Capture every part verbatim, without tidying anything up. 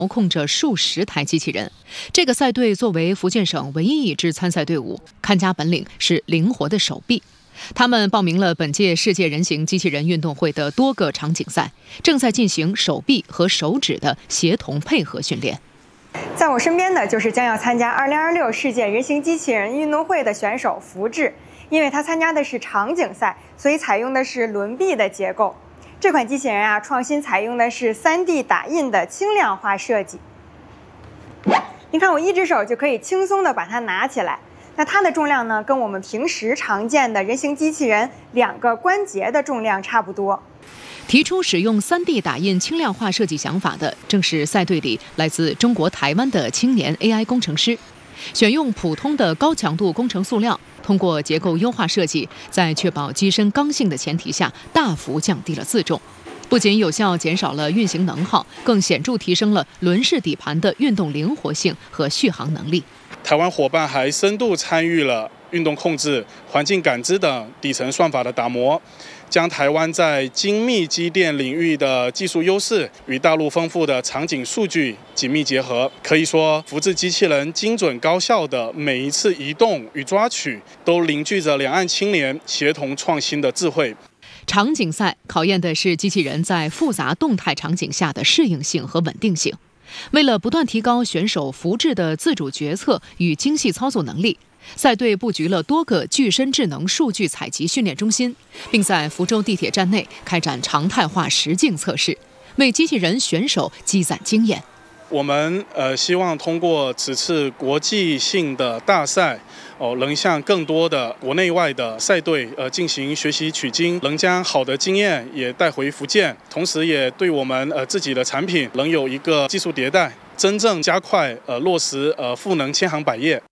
控着数十台机器人。这个赛队作为福建省唯一一支参赛队伍，看家本领是灵活的手臂。他们报名了本届世界人形机器人运动会的多个场景赛，正在进行手臂和手指的协同配合训练。 在我身边的就是将要参加二零二六世界人形机器人运动会的选手福志，因为他参加的是场景赛，所以采用的是轮臂的结构。这款机器人啊，创新采用的是 三 D 打印的轻量化设计。你看，我一只手就可以轻松地把它拿起来。那它的重量呢，跟我们平时常见的人形机器人两个关节的重量差不多。 提出使用 三 D 打印轻量化设计想法的，正是赛队里来自中国台湾的青年 A I 工程师。选用普通的高强度工程塑料，通过结构优化设计，在确保机身刚性的前提下，大幅降低了自重。不仅有效减少了运行能耗，更显著提升了轮式底盘的运动灵活性和续航能力。 台湾伙伴还深度参与了运动控制、环境感知等底层算法的打磨，将台湾在精密机电领域的技术优势与大陆丰富的场景数据紧密结合。可以说，福智机器人精准高效的每一次移动与抓取，都凝聚着两岸青年协同创新的智慧。 场景赛考验的是机器人在复杂动态场景下的适应性和稳定性。为了不断提高选手福智的自主决策与精细操作能力，赛队布局了多个具身智能数据采集训练中心，并在福州地铁站内开展常态化实境测试，为机器人选手积攒经验。 我们呃希望通过此次国际性的大赛，哦，能向更多的国内外的赛队呃进行学习取经，能将好的经验也带回福建，同时也对我们呃自己的产品能有一个技术迭代，真正加快呃落实呃赋能千行百业。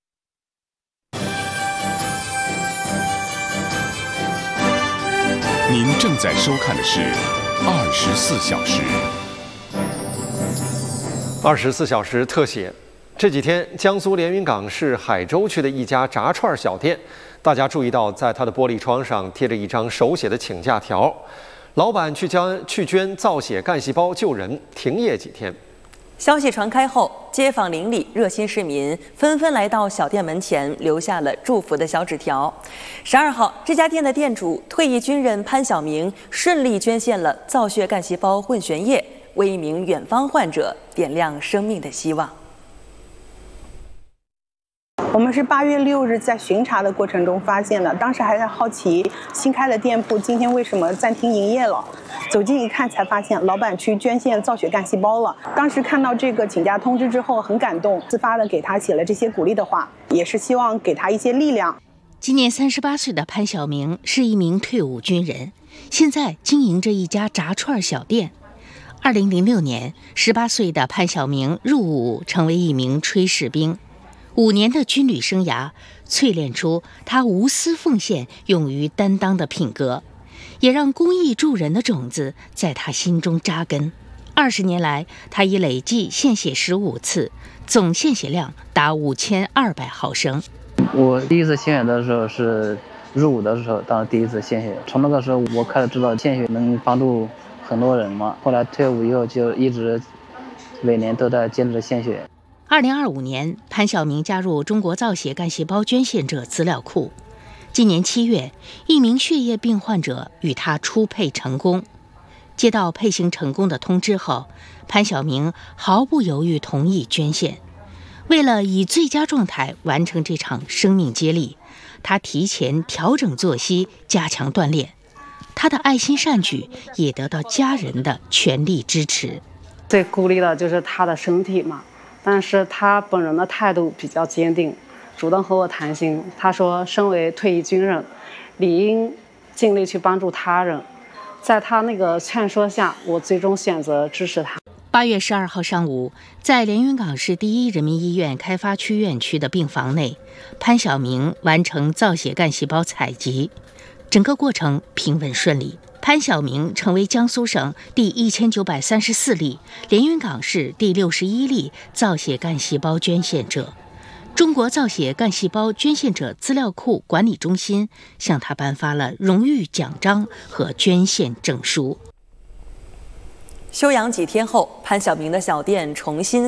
您正在收看的是二十四小时。 二十四小时特写。这几天，江苏连云港市海州区的一家炸串小店，大家注意到，在它的玻璃窗上贴着一张手写的请假条，老板去捐去捐造血干细胞救人，停业几天。 消息传开后，街坊邻里、热心市民纷纷来到小店门前，留下了祝福的小纸条。十二号，这家店的店主退役军人潘晓明顺利捐献了造血干细胞混悬液，为一名远方患者点亮生命的希望。 我们是八月六日在巡查的过程中发现的，当时还在好奇新开的店铺今天为什么暂停营业了。走近一看，才发现老板去捐献造血干细胞了。当时看到这个请假通知之后很感动，自发的给他写了这些鼓励的话，也是希望给他一些力量。 今年三十八岁的潘晓明是一名退伍军人，现在经营着一家炸串小店。二零零六年，十八岁的潘晓明入伍成为一名炊事兵。五年的军旅生涯淬炼出他无私奉献、勇于担当的品格，也让公益助人的种子在他心中扎根。二十年来，他已累计献血十五次，总献血量达五千二百毫升。 我第一次献血的时候是入伍的时候，当时第一次献血，从那个时候我开始知道献血能帮助很多人嘛。后来退伍以后就一直每年都在坚持献血。 二零二五年，潘晓明加入中国造血干细胞捐献者资料库。今年七月，一名血液病患者与他初配成功。接到配型成功的通知后，潘晓明毫不犹豫同意捐献。为了以最佳状态完成这场生命接力，他提前调整作息，加强锻炼。他的爱心善举也得到家人的全力支持。 最鼓励的就是他的身体嘛。但是他本人的态度比较坚定，主动和我谈心。他说，身为退役军人，理应尽力去帮助他人。在他那个劝说下，我最终选择支持他。 八月十二号上午，在连云港市第一人民医院开发区院区的病房内，潘晓明完成造血干细胞采集，整个过程平稳顺利。潘晓明成为江苏省第一千九百三十四例、连云港市第六十一例造血干细胞捐献者。中国造血干细胞捐献者资料库管理中心向他颁发了荣誉奖章和捐献证书。 休养几天后，潘晓明的小店重新